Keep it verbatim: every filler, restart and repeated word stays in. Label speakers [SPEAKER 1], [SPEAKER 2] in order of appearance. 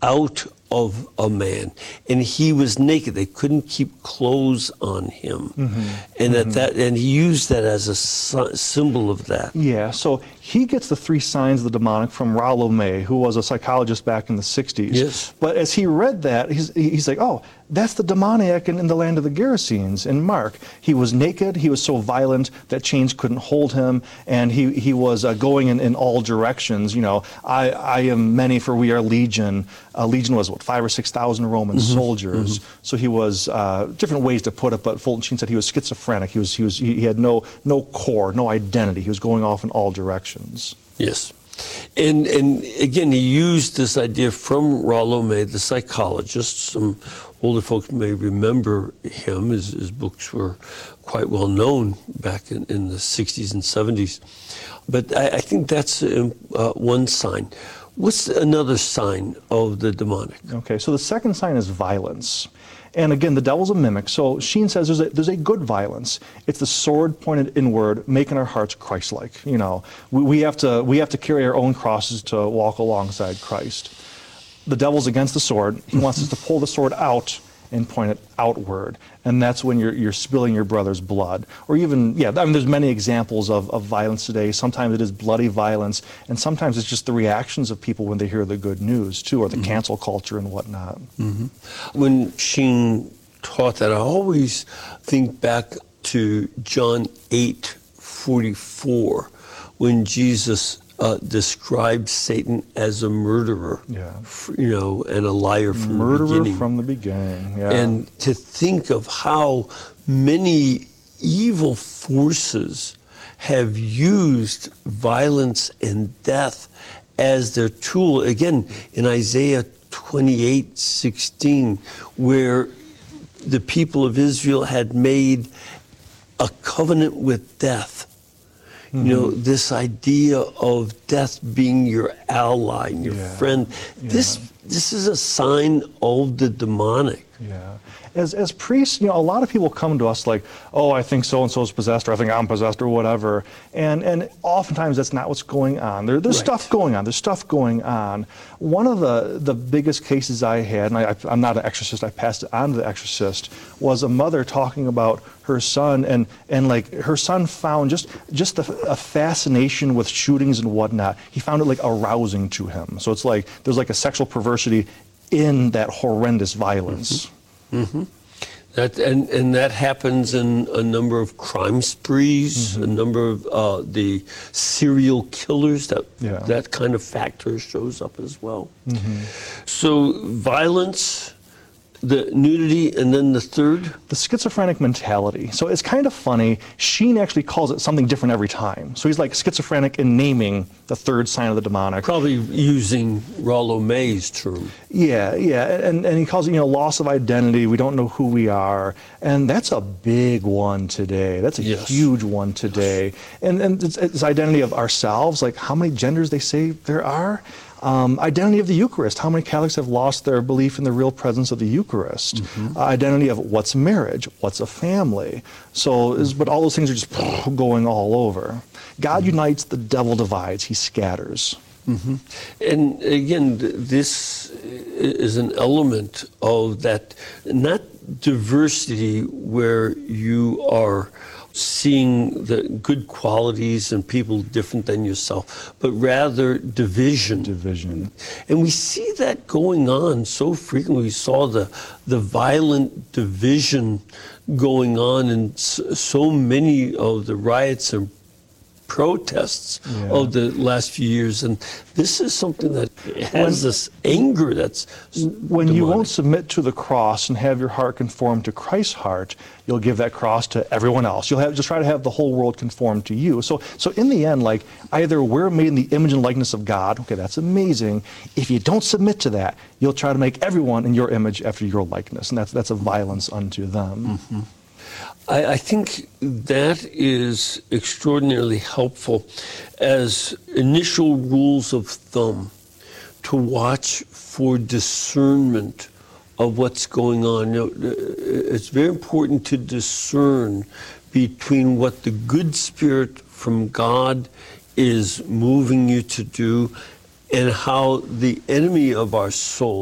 [SPEAKER 1] out of a man, and he was naked. They couldn't keep clothes on him, mm-hmm. and mm-hmm. at that, and he used that as a sy- symbol of that.
[SPEAKER 2] Yeah. So he gets the three signs of the demonic from Rollo May, who was a psychologist back in the sixties.
[SPEAKER 1] Yes.
[SPEAKER 2] But as he read that, he's he's like, oh, that's the demoniac in, in the land of the Gerasenes in Mark. He was naked. He was so violent that chains couldn't hold him, and he he was uh, going in, in all directions. You know, I I am many, for we are legion. Uh, legion was what, five or six thousand Roman mm-hmm. soldiers. Mm-hmm. So he was uh, different ways to put it. But Fulton Sheen said he was schizophrenic. He was he was he had no no core, no identity. He was going off in all directions.
[SPEAKER 1] Yes. And and again, he used this idea from Rollo May, the psychologist. Some older folks may remember him. His, his books were quite well known back in, in the sixties and seventies. But I, I think that's uh, one sign. What's another sign of the demonic?
[SPEAKER 2] Okay, so the second sign is violence. And again, the devil's a mimic. So Sheen says there's a, there's a good violence. It's the sword pointed inward, making our hearts Christ-like. You know, we, we have to we have to carry our own crosses to walk alongside Christ. The devil's against the sword. He wants us to pull the sword out and point it outward. And that's when you're you're spilling your brother's blood. Or even, yeah, I mean, there's many examples of, of violence today. Sometimes it is bloody violence, and sometimes it's just the reactions of people when they hear the good news, too, or the mm-hmm. cancel culture and whatnot.
[SPEAKER 1] Mm-hmm. When Sheen taught that, I always think back to John eight forty-four, when Jesus Uh, described Satan as a murderer,
[SPEAKER 2] yeah.
[SPEAKER 1] f- you know, and a liar from
[SPEAKER 2] murderer
[SPEAKER 1] the beginning.
[SPEAKER 2] from the beginning, yeah.
[SPEAKER 1] And to think of how many evil forces have used violence and death as their tool. Again, in Isaiah twenty-eight sixteen, where the people of Israel had made a covenant with death. You know, this idea of death being your ally and your
[SPEAKER 2] yeah.
[SPEAKER 1] friend.
[SPEAKER 2] Yeah.
[SPEAKER 1] This this is a sign of the demonic.
[SPEAKER 2] Yeah. As as priests, you know, a lot of people come to us like, oh, I think so-and-so is possessed, or I think I'm possessed, or whatever. And and oftentimes that's not what's going on. There, there's right. stuff going on. There's stuff going on. One of the, the biggest cases I had, and I, I'm not an exorcist, I passed it on to the exorcist, was a mother talking about her son, and, and like her son found just, just a, a fascination with shootings and whatnot. He found it like arousing to him. So it's like there's like a sexual perversity in that horrendous violence.
[SPEAKER 1] Mm-hmm. Mm-hmm. That and, and that happens in a number of crime sprees, mm-hmm. a number of uh, the serial killers. That
[SPEAKER 2] yeah.
[SPEAKER 1] that kind of factor shows up as well.
[SPEAKER 2] Mm-hmm.
[SPEAKER 1] So violence, the nudity, and then the third?
[SPEAKER 2] The schizophrenic mentality. So it's kind of funny. Sheen actually calls it something different every time. So he's like schizophrenic in naming the third sign of the demonic.
[SPEAKER 1] Probably using Rollo May's term.
[SPEAKER 2] Yeah, yeah, and, and he calls it, you know, loss of identity. We don't know who we are. And that's a big one today. That's a
[SPEAKER 1] yes.
[SPEAKER 2] huge one today. Yes. And, and it's, it's identity of ourselves, like how many genders they say there are. Um, identity of the Eucharist. How many Catholics have lost their belief in the real presence of the Eucharist? Mm-hmm. Uh, identity of what's marriage, what's a family. So, is, but all those things are just going all over. God mm-hmm. unites, the devil divides, he scatters.
[SPEAKER 1] Mm-hmm. And again, this is an element of that, not diversity where you are seeing the good qualities in people different than yourself, but rather division.
[SPEAKER 2] Division.
[SPEAKER 1] And we see that going on so frequently. We saw the the violent division going on in so many of the riots and protests yeah. of the last few years, and this is something that has when, this anger that's
[SPEAKER 2] when demonic. You won't submit to the cross and have your heart conform to Christ's heart, you'll give that cross to everyone else. You'll have just try to have the whole world conform to you. So so in the end, like, either we're made in the image and likeness of God, okay, that's amazing. If you don't submit to that, you'll try to make everyone in your image after your likeness, and that's that's a violence unto them.
[SPEAKER 1] Mm-hmm. I, I think that is extraordinarily helpful as initial rules of thumb to watch for discernment of what's going on. You know, it's very important to discern between what the good spirit from God is moving you to do and how the enemy of our soul